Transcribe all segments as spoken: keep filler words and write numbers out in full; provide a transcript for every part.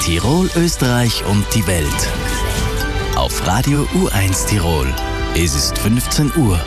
Tirol, Österreich und die Welt. Auf Radio U eins Tirol. Es ist fünfzehn Uhr.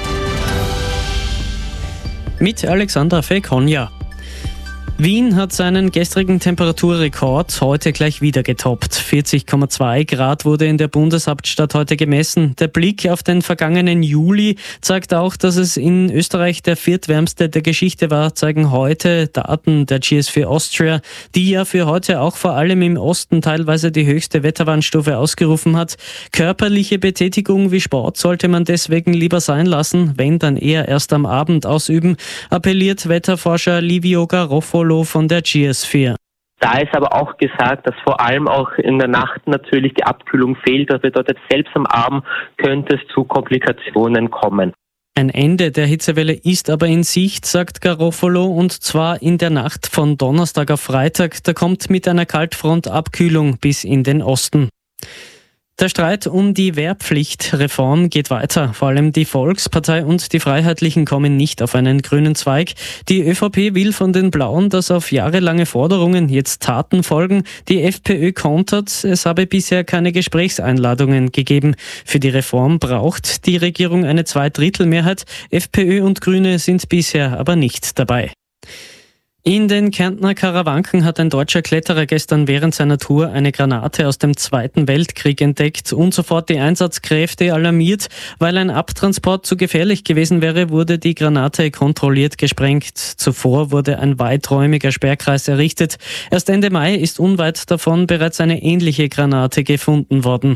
Mit Alexandra Fekonja. Wien hat seinen gestrigen Temperaturrekord heute gleich wieder getoppt. vierzig Komma zwei Grad wurde in der Bundeshauptstadt heute gemessen. Der Blick auf den vergangenen Juli zeigt auch, dass es in Österreich der viertwärmste der Geschichte war, zeigen heute Daten der G S vier Austria, die ja für heute auch vor allem im Osten teilweise die höchste Wetterwarnstufe ausgerufen hat. Körperliche Betätigung wie Sport sollte man deswegen lieber sein lassen, wenn dann eher erst am Abend ausüben, appelliert Wetterforscher Livio Garofalo von der G S vier. Da ist aber auch gesagt, dass vor allem auch in der Nacht natürlich die Abkühlung fehlt. Das bedeutet, selbst am Abend könnte es zu Komplikationen kommen. Ein Ende der Hitzewelle ist aber in Sicht, sagt Garofalo, und zwar in der Nacht von Donnerstag auf Freitag. Da kommt mit einer Kaltfront Abkühlung bis in den Osten. Der Streit um die Wehrpflichtreform geht weiter. Vor allem die Volkspartei und die Freiheitlichen kommen nicht auf einen grünen Zweig. Die ÖVP will von den Blauen, dass auf jahrelange Forderungen jetzt Taten folgen. Die FPÖ kontert, es habe bisher keine Gesprächseinladungen gegeben. Für die Reform braucht die Regierung eine Zweidrittelmehrheit. FPÖ und Grüne sind bisher aber nicht dabei. In den Kärntner Karawanken hat ein deutscher Kletterer gestern während seiner Tour eine Granate aus dem Zweiten Weltkrieg entdeckt und sofort die Einsatzkräfte alarmiert. Weil ein Abtransport zu gefährlich gewesen wäre, wurde die Granate kontrolliert gesprengt. Zuvor wurde ein weiträumiger Sperrkreis errichtet. Erst Ende Mai ist unweit davon bereits eine ähnliche Granate gefunden worden.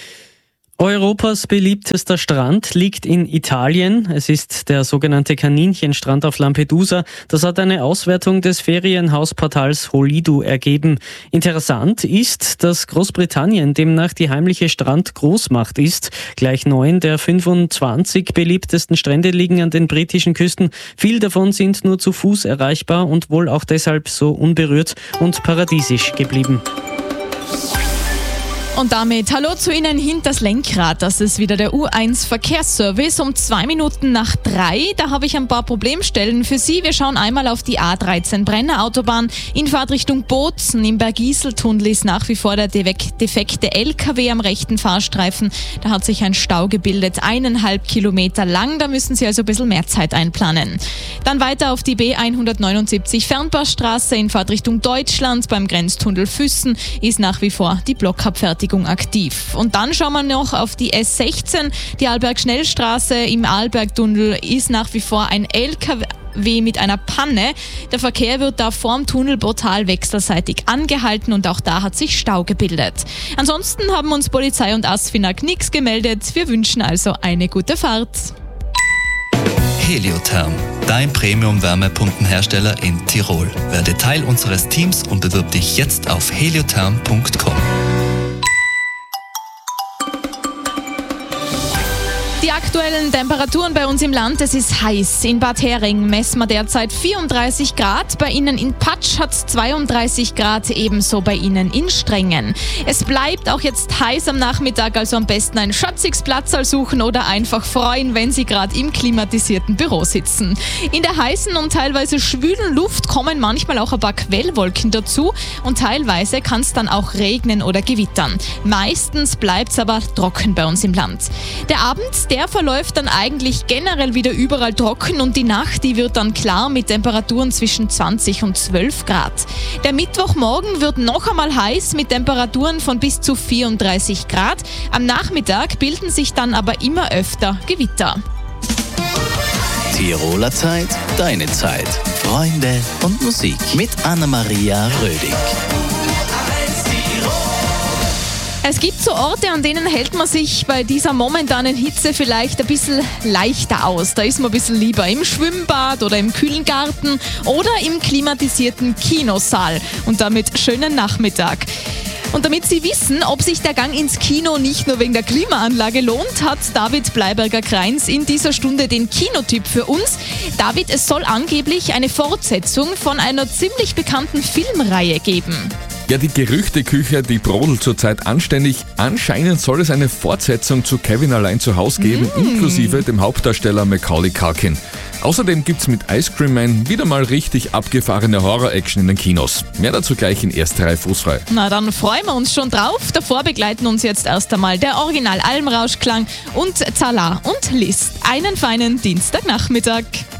Europas beliebtester Strand liegt in Italien. Es ist der sogenannte Kaninchenstrand auf Lampedusa. Das hat eine Auswertung des Ferienhausportals Holidu ergeben. Interessant ist, dass Großbritannien demnach die heimliche Strandgroßmacht ist. Gleich neun der fünfundzwanzig beliebtesten Strände liegen an den britischen Küsten. Viele davon sind nur zu Fuß erreichbar und wohl auch deshalb so unberührt und paradiesisch geblieben. Und damit hallo zu Ihnen hinters Lenkrad. Das ist wieder der U eins Verkehrsservice um zwei Minuten nach drei. Da habe ich ein paar Problemstellen für Sie. Wir schauen einmal auf die A dreizehn Brenner Autobahn in Fahrtrichtung Bozen. Im Bergisel-Tunnel ist nach wie vor der defekte L K W am rechten Fahrstreifen. Da hat sich ein Stau gebildet, eineinhalb Kilometer lang. Da müssen Sie also ein bisschen mehr Zeit einplanen. Dann weiter auf die B hundertneunundsiebzig Fernpassstraße in Fahrtrichtung Deutschland. Beim Grenztunnel Füssen ist nach wie vor die Blockabfertigung aktiv. Und dann schauen wir noch auf die S sechzehn, die Arlberg-Schnellstraße. Im Arlbergtunnel ist nach wie vor ein L K W mit einer Panne. Der Verkehr wird da vorm Tunnelportal wechselseitig angehalten und auch da hat sich Stau gebildet. Ansonsten haben uns Polizei und Asfinag nichts gemeldet. Wir wünschen also eine gute Fahrt. Heliotherm, dein Premium-Wärmepumpenhersteller in Tirol. Werde Teil unseres Teams und bewirb dich jetzt auf heliotherm punkt com. Die aktuellen Temperaturen bei uns im Land, es ist heiß. In Bad Hering messen wir derzeit vierunddreißig Grad, bei Ihnen in Patsch hat es zweiunddreißig Grad, ebenso bei Ihnen in Strengen. Es bleibt auch jetzt heiß am Nachmittag, also am besten ein schatziges Platzl suchen oder einfach freuen, wenn Sie gerade im klimatisierten Büro sitzen. In der heißen und teilweise schwülen Luft kommen manchmal auch ein paar Quellwolken dazu und teilweise kann es dann auch regnen oder gewittern. Meistens bleibt es aber trocken bei uns im Land. Der Abend, der verläuft dann eigentlich generell wieder überall trocken und die Nacht, die wird dann klar mit Temperaturen zwischen zwanzig und zwölf Grad. Der Mittwochmorgen wird noch einmal heiß mit Temperaturen von bis zu vierunddreißig Grad. Am Nachmittag bilden sich dann aber immer öfter Gewitter. Tiroler Zeit, deine Zeit. Freunde und Musik mit Anna-Maria Rödig. Es gibt so Orte, an denen hält man sich bei dieser momentanen Hitze vielleicht ein bisschen leichter aus. Da ist man ein bisschen lieber im Schwimmbad oder im kühlen Garten oder im klimatisierten Kinosaal. Und damit schönen Nachmittag. Und damit Sie wissen, ob sich der Gang ins Kino nicht nur wegen der Klimaanlage lohnt, hat David Bleiberger-Kreins in dieser Stunde den Kinotipp für uns. David, es soll angeblich eine Fortsetzung von einer ziemlich bekannten Filmreihe geben. Ja, die Gerüchteküche, die brodelt zurzeit anständig. Anscheinend soll es eine Fortsetzung zu Kevin allein zu Hause geben, mm. inklusive dem Hauptdarsteller Macaulay Culkin. Außerdem gibt's mit Ice Cream Man wieder mal richtig abgefahrene Horror-Action in den Kinos. Mehr dazu gleich in erst drei fußfrei. Na, dann freuen wir uns schon drauf. Davor begleiten uns jetzt erst einmal der Original Almrauschklang und Zala und List. Einen feinen Dienstagnachmittag.